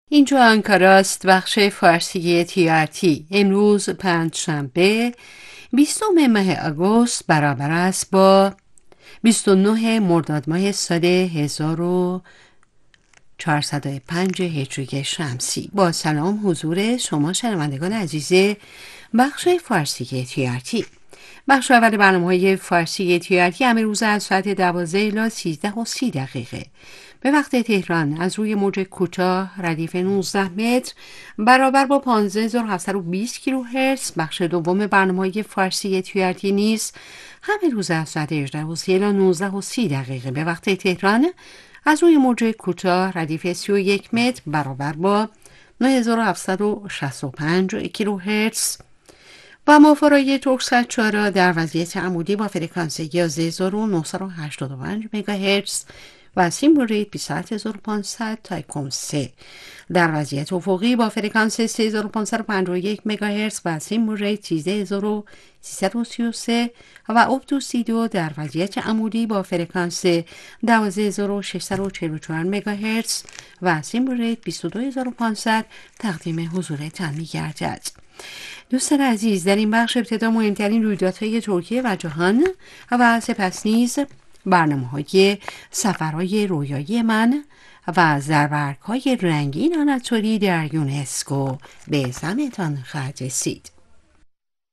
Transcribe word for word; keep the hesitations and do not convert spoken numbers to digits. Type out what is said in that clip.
اینجا آنکاراست، بخش فارسی تی آر تی. امروز پنجشنبه بیستم ماه آگوست برابر است با بیست و نه مرداد ماه سال هزار و چهارصد و پنج هجری شمسی. با سلام حضور شما شنوندگان عزیز بخش فارسی تی آر تی. بخش اول برنامه‌های فارسی تی آر تی همه روز از ساعت دوازده الی سیزده و سی دقیقه به وقت تهران از روی موج کوتاه ردیف نوزده متر برابر با پانزده هزار و هفتصد و بیست کیلوهرتز. بخش دوم برنامه‌های فارسی تی آر تی نیز همه روز از ساعت هجده و سی الی نوزده و سی دقیقه به وقت تهران از روی موج کوتاه ردیف سی و یک متر برابر با نه هزار و هفتصد و شصت و پنج کیلوهرتز و ماهواره‌های ترکسات چهار در وضعیت عمودی با فرکانس یازده هزار و نهصد و هشتاد و پنج مگاهرتز و سیمبل بیست و هفت هزار و پانصد تا سه در وضعیت افقی با فرکانس سه هزار و پانصد و پنجاه و یک مگاهرتز و سیمبل سیزده هزار و سیصد و سی و سه و اپتوسیدو در وضعیت عمودی با فرکانس دوازده هزار و ششصد و چهل و چهار مگاهرتز و سیمبل بیست و دو هزار و پانصد تقدیم حضورتان می‌گردد. دوستان عزیز، در این بخش ابتدا مهمترین رویدادهای ترکیه و جهان و سپس نیز برنامه‌های سفرهای رویایی من و زرورق‌های رنگین آناتولی در یونسکو به سمعتان خواهد رسید.